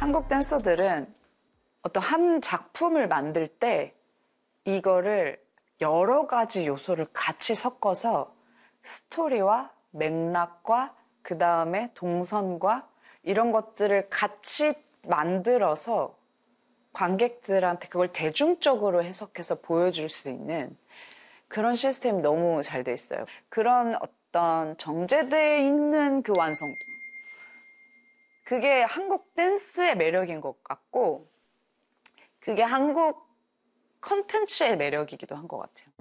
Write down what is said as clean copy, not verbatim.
한국 댄서들은 어떤 한 작품을 만들 때 이거를 여러 가지 요소를 같이 섞어서 스토리와 맥락과 그 다음에 동선과 이런 것들을 같이 만들어서 관객들한테 그걸 대중적으로 해석해서 보여줄 수 있는 그런 시스템이 너무 잘 돼 있어요. 그런 어떤 정제되어 있는 그 완성도. 그게 한국 댄스의 매력인 것 같고 그게 한국 컨텐츠의 매력이기도 한 것 같아요.